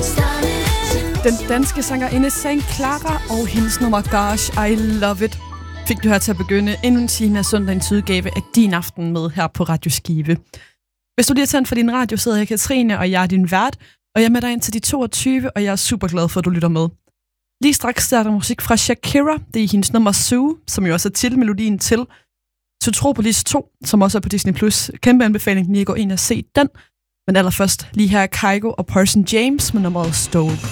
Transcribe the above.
Den danske sangerinde St. Clara og hendes nummer Gosh, I Love It fik du her til at begynde endnu en time af søndagens udgave af Din Aften med her på Radio Skive. Hvis du lige har tændt for din radio, sidder jeg Katrine, og jeg er din vært, og jeg er med dig ind til de 22, og jeg er super glad for, at du lytter med. Lige straks starter musik fra Shakira, det er hendes nummer Sue, som jo også er titelmelodien til Zootropolis 2, som også er på Disney+. Kæmpe anbefaling lige at gå ind og se den. Men allerførst lige her er Kygo og Parson James med nummeret Stove.